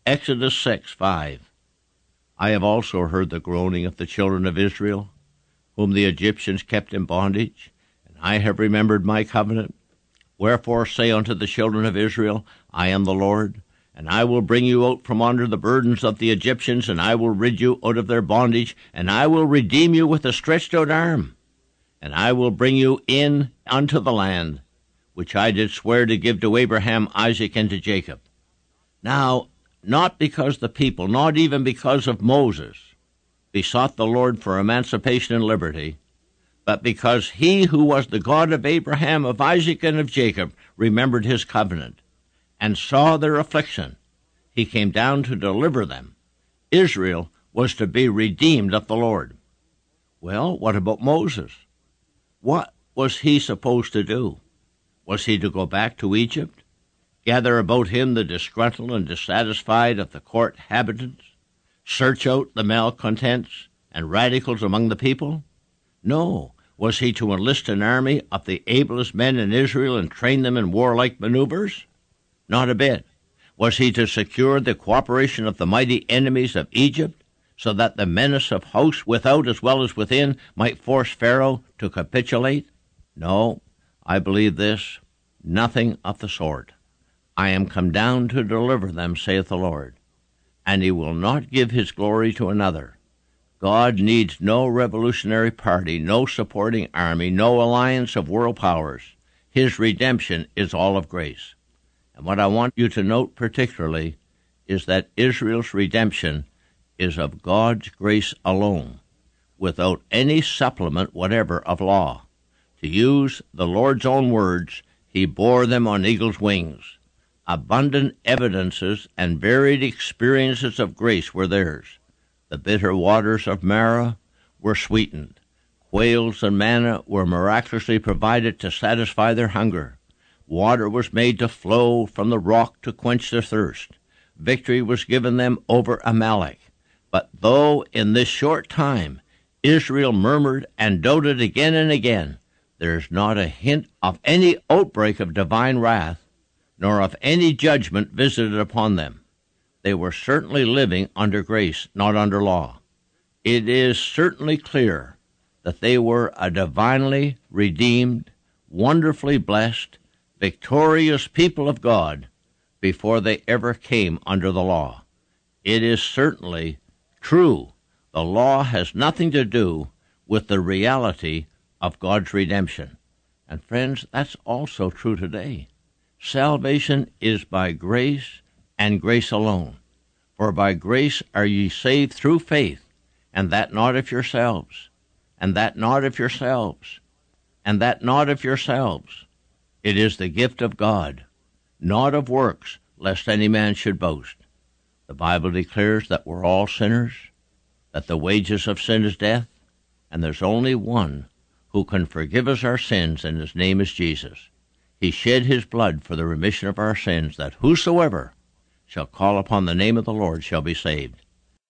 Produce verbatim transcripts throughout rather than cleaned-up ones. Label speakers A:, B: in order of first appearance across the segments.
A: Exodus six, five. I have also heard the groaning of the children of Israel, whom the Egyptians kept in bondage, and I have remembered my covenant. Wherefore say unto the children of Israel, I am the Lord, and I will bring you out from under the burdens of the Egyptians, and I will rid you out of their bondage, and I will redeem you with a stretched out arm, and I will bring you in unto the land, which I did swear to give to Abraham, Isaac, and to Jacob. Now, not because the people, not even because of Moses, besought the Lord for emancipation and liberty, but because he who was the God of Abraham, of Isaac, and of Jacob remembered his covenant, and saw their affliction, he came down to deliver them. Israel was to be redeemed of the Lord. Well, what about Moses? What was he supposed to do? Was he to go back to Egypt, gather about him the disgruntled and dissatisfied of the court habitants, search out the malcontents and radicals among the people? No. Was he to enlist an army of the ablest men in Israel and train them in warlike maneuvers? Not a bit. Was he to secure the cooperation of the mighty enemies of Egypt, so that the menace of hosts without as well as within might force Pharaoh to capitulate? No, I believe this, nothing of the sort. I am come down to deliver them, saith the Lord, and he will not give his glory to another. God needs no revolutionary party, no supporting army, no alliance of world powers. His redemption is all of grace. And what I want you to note particularly is that Israel's redemption is of God's grace alone, without any supplement whatever of law. To use the Lord's own words, he bore them on eagle's wings. Abundant evidences and varied experiences of grace were theirs. The bitter waters of Marah were sweetened. Quails and manna were miraculously provided to satisfy their hunger. Water was made to flow from the rock to quench their thirst. Victory was given them over Amalek. But though in this short time Israel murmured and doubted again and again, there is not a hint of any outbreak of divine wrath, nor of any judgment visited upon them. They were certainly living under grace, not under law. It is certainly clear that they were a divinely redeemed, wonderfully blessed, victorious people of God before they ever came under the law. It is certainly true the law has nothing to do with the reality of God's redemption. And friends, that's also true today. Salvation is by grace and grace alone. For by grace are ye saved through faith, and that not of yourselves, and that not of yourselves, and that not of yourselves. It is the gift of God, not of works, lest any man should boast. The Bible declares that we're all sinners, that the wages of sin is death, and there's only one who can forgive us our sins, and his name is Jesus. He shed his blood for the remission of our sins, that whosoever shall call upon the name of the Lord shall be saved.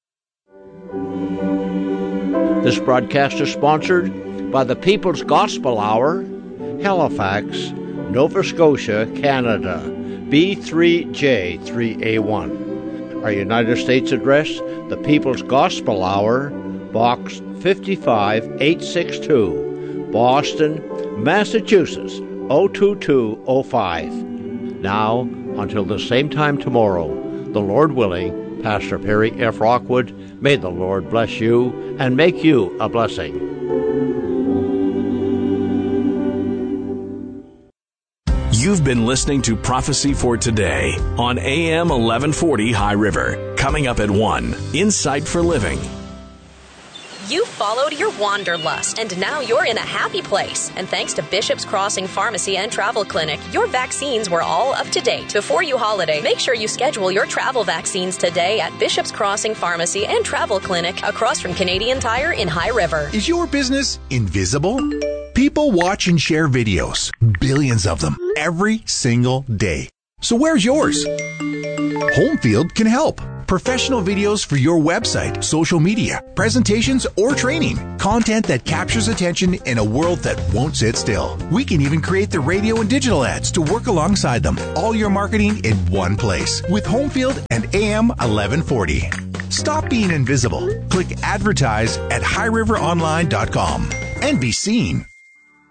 A: This broadcast is sponsored by the People's Gospel Hour, Halifax, Nova Scotia, Canada, B three J three A one. Our United States address, the People's Gospel Hour, Box fifty-five eight sixty-two, Boston, Massachusetts, oh two two oh five. Now, until the same time tomorrow, the Lord willing, Pastor Perry F. Rockwood, may the Lord bless you and make you a blessing.
B: You've been listening to Prophecy for Today on A M eleven forty High River. Coming up at one, Insight for Living.
C: You followed your wanderlust, and now you're in a happy place. And thanks to Bishop's Crossing Pharmacy and Travel Clinic, your vaccines were all up to date. Before you holiday, make sure you schedule your travel vaccines today at Bishop's Crossing Pharmacy and Travel Clinic across from Canadian Tire in High River.
D: Is your business invisible? People watch and share videos, billions of them, every single day. So where's yours? Homefield can help. Professional videos for your website, social media, presentations, or training. Content that captures attention in a world that won't sit still. We can even create the radio and digital ads to work alongside them. All your marketing in one place with Homefield and A M eleven forty. Stop being invisible. Click advertise at high river online dot com and be seen.